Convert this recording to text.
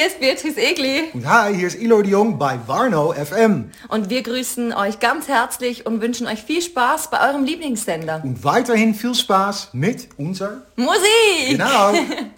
Hier ist Beatrice Egli. Und hi, hier ist Ilo de Jong bei Warno FM. Und wir grüßen euch ganz herzlich und wünschen euch viel Spaß bei eurem Lieblingssender. Und weiterhin viel Spaß mit unserer Musik! Genau.